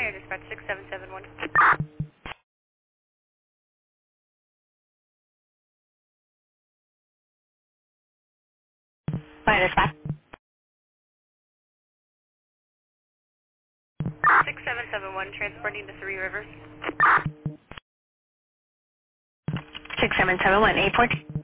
Air Dispatch 6771. Fire Dispatch. 6771, transporting to Three Rivers. 6771, 814.